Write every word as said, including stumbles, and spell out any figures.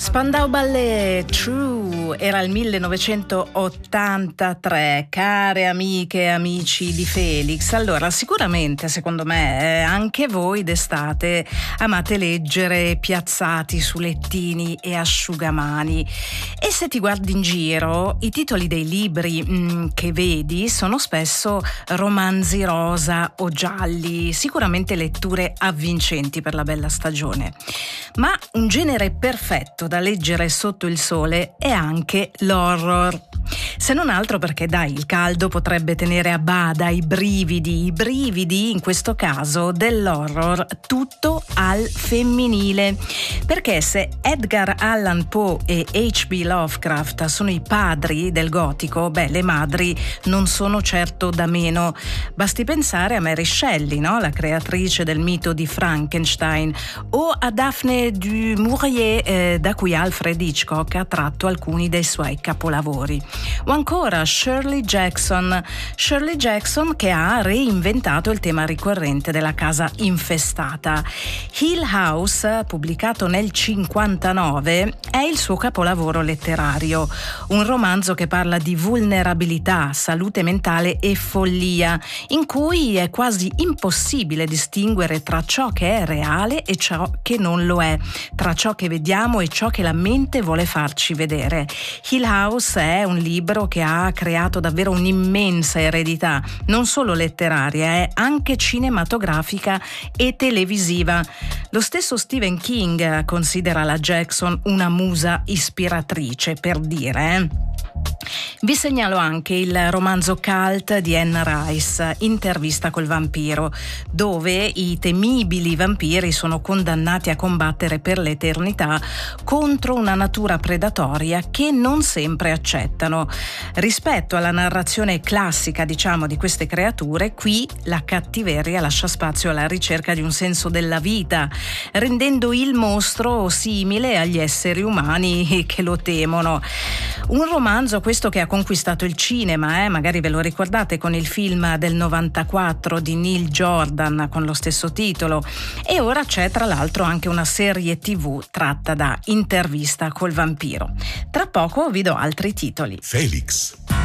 Spandau Ballet, True, era il millenovecentottantatré. Care amiche e amici di Felix, allora sicuramente secondo me anche voi d'estate amate leggere piazzati su lettini e asciugamani, e se ti guardi in giro i titoli dei libri mh, che vedi sono spesso romanzi rosa o gialli, sicuramente letture avvincenti per la bella stagione. Ma un genere perfetto da leggere sotto il sole è anche l'horror. Se non altro perché, dai, il caldo potrebbe tenere a bada i brividi, i brividi in questo caso dell'horror tutto al femminile. Perché se Edgar Allan Poe e H P Lovecraft sono i padri del gotico, beh, le madri non sono certo da meno. Basti pensare a Mary Shelley, no? La creatrice del mito di Frankenstein, o a Daphne du Maurier, eh, da cui Alfred Hitchcock ha tratto alcuni dei suoi capolavori. O ancora Shirley Jackson, Shirley Jackson che ha reinventato il tema ricorrente della casa infestata. Hill House, pubblicato nel cinquantanove, è il suo capolavoro letterario, un romanzo che parla di vulnerabilità, salute mentale e follia, in cui è quasi impossibile distinguere tra ciò che è reale e ciò che non lo è, tra ciò che vediamo e ciò che la mente vuole farci vedere. Hill House è un libro che ha creato davvero un'immensa eredità, non solo letteraria, è anche cinematografica e televisiva. Lo stesso Stephen King considera la Jackson una musa ispiratrice, per dire, eh? Vi segnalo anche il romanzo cult di Anne Rice, Intervista col vampiro, dove i temibili vampiri sono condannati a combattere per l'eternità contro una natura predatoria che non sempre accettano. Rispetto alla narrazione classica, diciamo, di queste creature, qui la cattiveria lascia spazio alla ricerca di un senso della vita, rendendo il mostro simile agli esseri umani che lo temono. Un romanzo questo che ha conquistato il cinema, eh? Magari ve lo ricordate con il film del novantaquattro di Neil Jordan con lo stesso titolo, e ora c'è tra l'altro anche una serie tv tratta da Intervista col vampiro. Tra poco vi do altri titoli. Felix.